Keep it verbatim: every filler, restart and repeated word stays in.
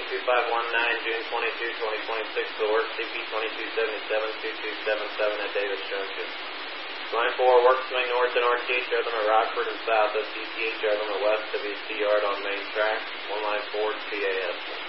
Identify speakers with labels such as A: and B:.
A: two five one nine, June twenty-second, twenty twenty-six, for work C P twenty-two seventy-seven, twenty-two seventy-seven at Davis Junction. Line four, work swing north and R T H, other at Rockford and south of C T H, other at west of W C Yard on main track. One line four, T A S.